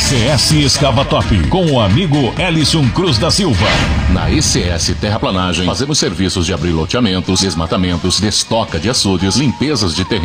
ECS Escava Top, com o amigo Ellison Cruz da Silva. Na ECS Terraplanagem, fazemos serviços de abrir loteamentos, desmatamentos, destoca de açudes, limpezas de terreno.